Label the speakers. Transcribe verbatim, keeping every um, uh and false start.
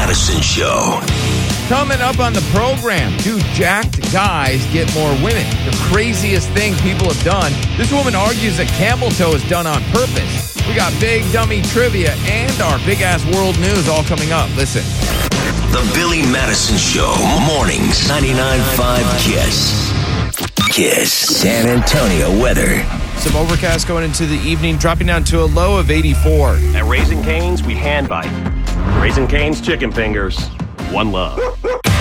Speaker 1: Madison Show.
Speaker 2: Coming up on the program, do jacked guys get more women? The craziest thing people have done. This woman argues that camel toe is done on purpose. We got big dummy trivia and our big-ass world news all coming up. Listen.
Speaker 1: The Billy Madison Show. Mornings. ninety-nine point five KISS. KISS. San Antonio weather.
Speaker 3: Some overcast going into the evening, dropping down to a low of eighty-four.
Speaker 4: At Raising Cane's, we hand bite. Raising Cane's chicken fingers. One love.